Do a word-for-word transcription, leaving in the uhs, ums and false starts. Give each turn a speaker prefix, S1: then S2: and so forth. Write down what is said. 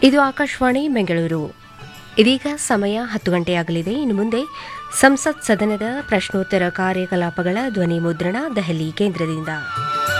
S1: ಇದು ಆಕಾಶವಾಣಿ ಬೆಂಗಳೂರು. ಇದೀಗ ಸಮಯ ಹತ್ತು ಗಂಟೆಯಾಗಲಿದೆ. ಇನ್ನು ಮುಂದೆ ಸಂಸತ್ ಸದನದ ಪ್ರಶ್ನೋತ್ತರ ಕಾರ್ಯಕಲಾಪಗಳ ಧ್ವನಿ ಮುದ್ರಣ ದೆಹಲಿ ಕೇಂದ್ರದಿಂದ.